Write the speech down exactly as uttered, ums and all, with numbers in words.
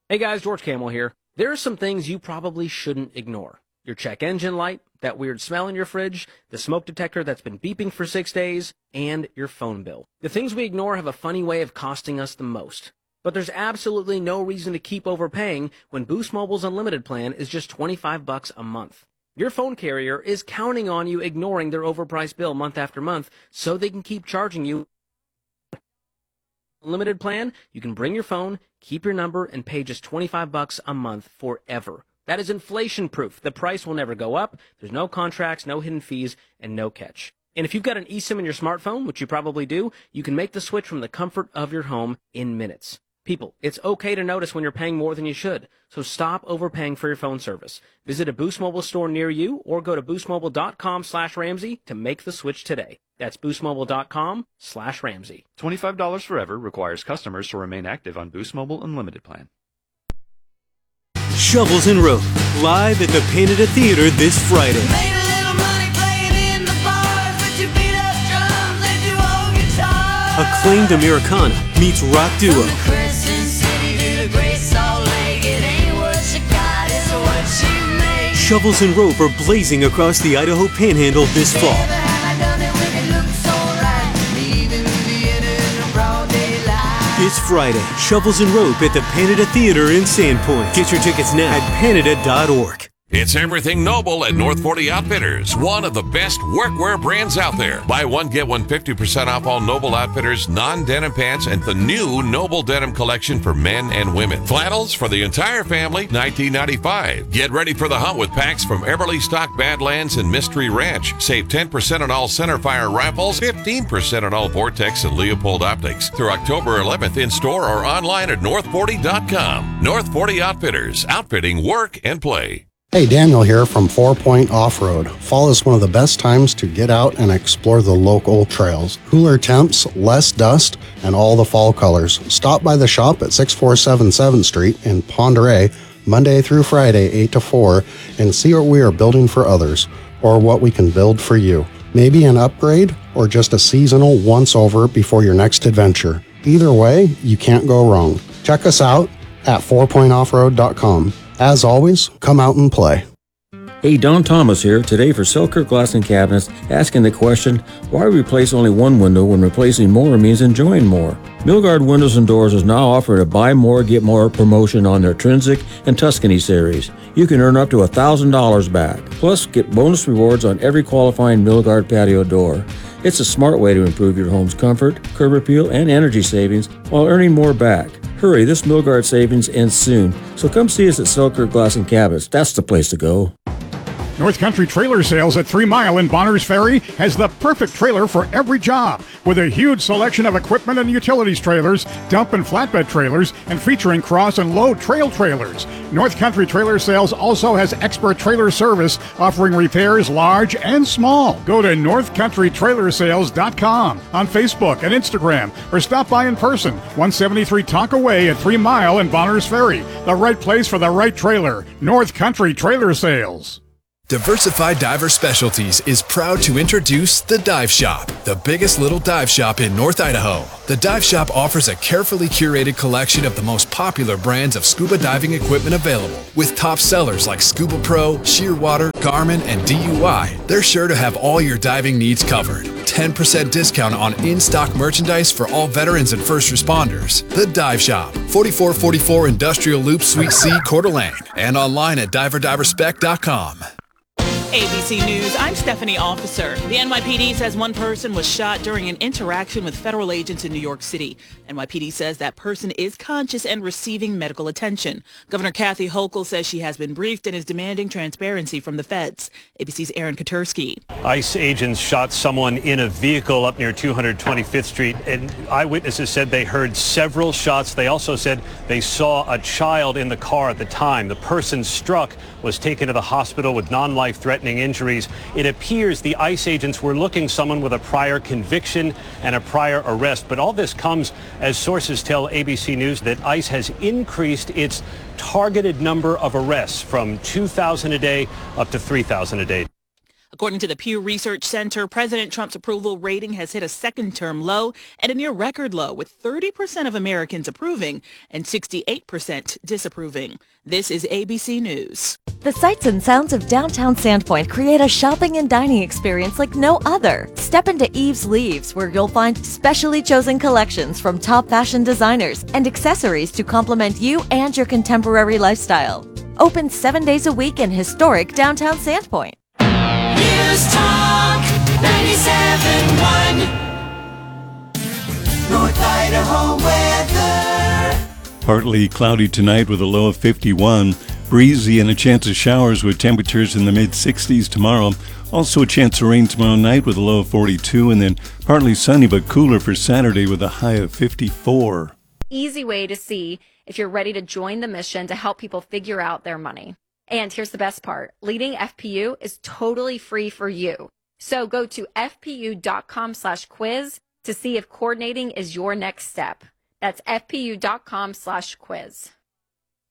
Hey guys, George Camel here. There are some things you probably shouldn't ignore. Your check engine light, that weird smell in your fridge, the smoke detector that's been beeping for six days, and your phone bill. The things we ignore have a funny way of costing us the most. But there's absolutely no reason to keep overpaying when Boost Mobile's unlimited plan is just twenty-five bucks a month. Your phone carrier is counting on you ignoring their overpriced bill month after month so they can keep charging you. Unlimited plan, you can bring your phone, keep your number, and pay just twenty-five bucks a month forever. That is inflation proof. The price will never go up. There's no contracts, no hidden fees, and no catch. And if you've got an eSIM in your smartphone, which you probably do, you can make the switch from the comfort of your home in minutes. People, it's okay to notice when you're paying more than you should, so stop overpaying for your phone service. Visit a Boost Mobile store near you or go to boostmobile.com slash Ramsey to make the switch today. That's boostmobile.com slash Ramsey. twenty-five dollars forever requires customers to remain active on Boost Mobile Unlimited plan. Shovels and Rope, live at the Canada Theater this Friday. Made a little money playing in the bars, but you beat up drums and you own guitars. Acclaimed Americana meets rock duo. From the Crescent City to the Great Salt Lake, it ain't what you got, it's what you make. Shovels and Rope are blazing across the Idaho Panhandle this fall. Never have I done it when it looks so right, leaving Vienna in a broad daylight. This Friday, Shovels and Rope at the Canada Theater in Sandpoint. Get your tickets now at canada dot org. It's everything Noble at North forty Outfitters, one of the best workwear brands out there. Buy one, get one fifty percent off all Noble Outfitters non-denim pants and the new Noble Denim collection for men and women. Flannels for the entire family, nineteen ninety-five. Get ready for the hunt with packs from Everly Stock Badlands and Mystery Ranch. Save ten percent on all centerfire rifles, fifteen percent on all Vortex and Leopold optics through October eleventh in store or online at north forty dot com. North forty Outfitters, outfitting work and play. Hey, Daniel here from Four Point Off-Road. Fall is one of the best times to get out and explore the local trails. Cooler temps, less dust, and all the fall colors. Stop by the shop at six four seven seventh Street in Pend Oreille, Monday through Friday, eight to four, and see what we are building for others, or what we can build for you. Maybe an upgrade, or just a seasonal once-over before your next adventure. Either way, you can't go wrong. Check us out at four point off road dot com. As always, come out and play. Hey, Don Thomas here, today for Selkirk Glass and Cabinets, asking the question, why replace only one window when replacing more means enjoying more? Milgard Windows and Doors is now offering a buy more, get more promotion on their Trinsic and Tuscany series. You can earn up to one thousand dollars back. Plus, get bonus rewards on every qualifying Milgard patio door. It's a smart way to improve your home's comfort, curb appeal, and energy savings while earning more back. Hurry, this Milgard savings ends soon, so come see us at Selkirk Glass and Cabinets. That's the place to go. North Country Trailer Sales at Three Mile in Bonners Ferry has the perfect trailer for every job, with a huge selection of equipment and utilities trailers, dump and flatbed trailers, and featuring cross and load trail trailers. North Country Trailer Sales also has expert trailer service, offering repairs large and small. Go to north country trailer sales dot com on Facebook and Instagram, or stop by in person, one seventy-three Tonka Way at Three Mile in Bonners Ferry. The right place for the right trailer. North Country Trailer Sales. Diversified Diver Specialties is proud to introduce The Dive Shop, the biggest little dive shop in North Idaho. The Dive Shop offers a carefully curated collection of the most popular brands of scuba diving equipment available. With top sellers like Scuba Pro, Shearwater, Garmin, and D U I, they're sure to have all your diving needs covered. ten percent discount on in-stock merchandise for all veterans and first responders. The Dive Shop, forty-four forty-four Industrial Loop, Suite C, Coeur d'Alene, and online at diver diver spec dot com. A B C News, I'm Stephanie Officer. The N Y P D says one person was shot during an interaction with federal agents in New York City. N Y P D says that person is conscious and receiving medical attention. Governor Kathy Hochul says she has been briefed and is demanding transparency from the feds. A B C's Aaron Katersky. ICE agents shot someone in a vehicle up near two hundred twenty-fifth Street, and eyewitnesses said they heard several shots. They also said they saw a child in the car at the time. The person struck was taken to the hospital with non-life-threatening injuries. It appears the ICE agents were looking someone with a prior conviction and a prior arrest. But all this comes as sources tell A B C News that ICE has increased its targeted number of arrests from two thousand a day up to three thousand a day. According to the Pew Research Center, President Trump's approval rating has hit a second-term low at a near-record low, with thirty percent of Americans approving and sixty-eight percent disapproving. This is A B C News. The sights and sounds of downtown Sandpoint create a shopping and dining experience like no other. Step into Eve's Leaves, where you'll find specially chosen collections from top fashion designers and accessories to complement you and your contemporary lifestyle. Open seven days a week in historic downtown Sandpoint. News Talk ninety-seven point one North Idaho weather. Partly cloudy tonight with a low of fifty-one. Breezy and a chance of showers with temperatures in the mid-sixties tomorrow. Also a chance of rain tomorrow night with a low of forty-two, and then partly sunny but cooler for Saturday with a high of fifty-four. Easy way to see if you're ready to join the mission to help people figure out their money. And here's the best part. Leading F P U is totally free for you. So go to fpu.com slash quiz to see if coordinating is your next step. That's fpu.com slash quiz.